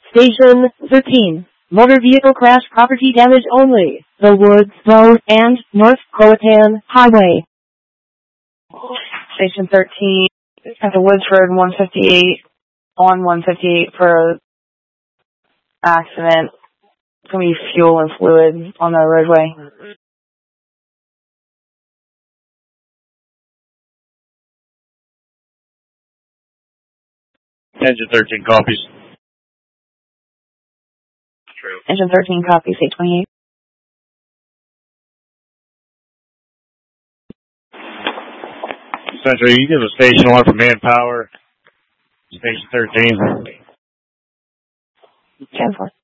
Station 13. Motor vehicle crash, property damage only. The Woods Road and North Croatan Highway. Station 13 at the Woods Road 158 on 158 for accident. It's going to be fuel and fluid on the roadway. Engine 13 copies. True. Engine 13 copies, 828. Central, you give a station 1 for manpower. Station 13. 10-4.